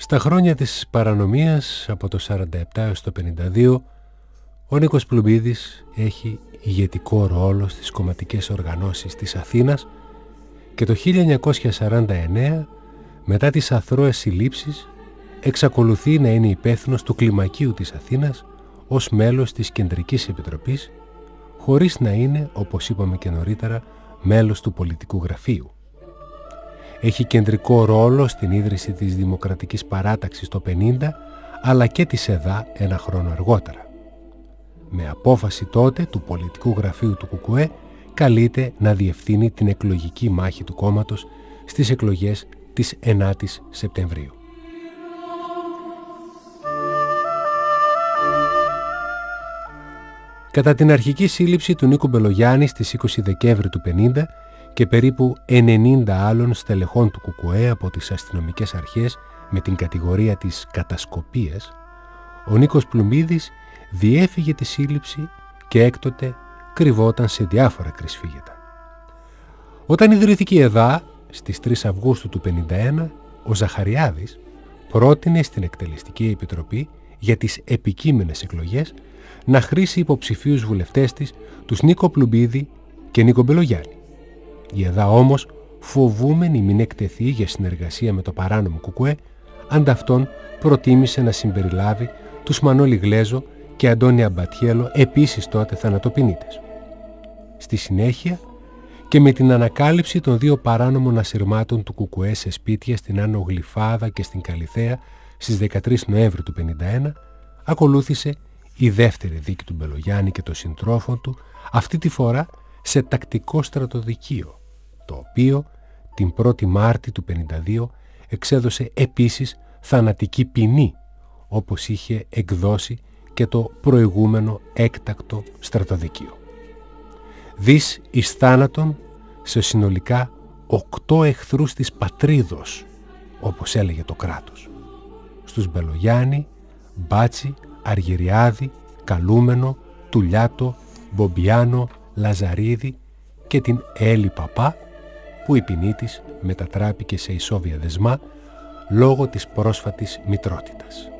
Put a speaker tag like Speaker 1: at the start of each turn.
Speaker 1: Στα χρόνια της παρανομίας, από το 47 έως το 52, ο Νίκος Πλουμπίδης έχει ηγετικό ρόλο στις κομματικές οργανώσεις της Αθήνας και το 1949, μετά τις αθρώες συλλήψεις, εξακολουθεί να είναι υπεύθυνος του κλιμακίου της Αθήνας ως μέλος της Κεντρικής Επιτροπής, χωρίς να είναι, όπως είπαμε και νωρίτερα, μέλος του πολιτικού γραφείου. Έχει κεντρικό ρόλο στην ίδρυση της Δημοκρατικής Παράταξης το 50, αλλά και της ΕΔΑ ένα χρόνο αργότερα. Με απόφαση τότε του πολιτικού γραφείου του ΚΚΕ, καλείται να διευθύνει την εκλογική μάχη του κόμματος στις εκλογές της 9ης Σεπτεμβρίου. Κατά την αρχική σύλληψη του Νίκου Μπελογιάννη στις 20 Δεκέμβρη του 50 και περίπου 90 άλλων στελεχών του ΚΚΕ από τις αστυνομικές αρχές με την κατηγορία της κατασκοπίας, ο Νίκος Πλουμπίδης διέφυγε τη σύλληψη και έκτοτε κρυβόταν σε διάφορα κρυσφύγετα. Όταν ιδρύθηκε η ΕΔΑ στις 3 Αυγούστου του 1951, ο Ζαχαριάδης πρότεινε στην Εκτελεστική Επιτροπή για τις επικείμενες εκλογές να χρήσει υποψηφίους βουλευτές της, τους Νίκο Πλουμπίδη και Νίκο Μπελογιάννη. Η ΕΔΑ όμως, φοβούμενη μην εκτεθεί για συνεργασία με το παράνομο ΚΚΕ, ανταυτόν προτίμησε να συμπεριλάβει τους Μανώλη Γλέζο και Αντώνη Μπατιέλο, επίσης τότε θανατοποινήτες. Στη συνέχεια, και με την ανακάλυψη των 2 παράνομων ασυρμάτων του ΚΚΕ σε σπίτια στην Άνω Γλυφάδα και στην Καλιθέα στις 13 Νοέμβρη του 1951, ακολούθησε η δεύτερη δίκη του Μπελογιάννη και των συντρόφων του, αυτή τη φορά σε τακτικό στρατοδικείο, το οποίο την 1η Μάρτη του 1952 εξέδωσε επίσης θανατική ποινή, όπως είχε εκδώσει και το προηγούμενο έκτακτο στρατοδικείο. Δις εις θάνατον σε συνολικά 8 εχθρούς της πατρίδος, όπως έλεγε το κράτος. Στους Μπελογιάννη, Μπάτσι, Αργυριάδη, Καλούμενο, Τουλιάτο, Μπομπιάνο, Λαζαρίδη και την Έλλη Παπά, που η ποινή της μετατράπηκε σε ισόβια δεσμά λόγω της πρόσφατης μητρότητας.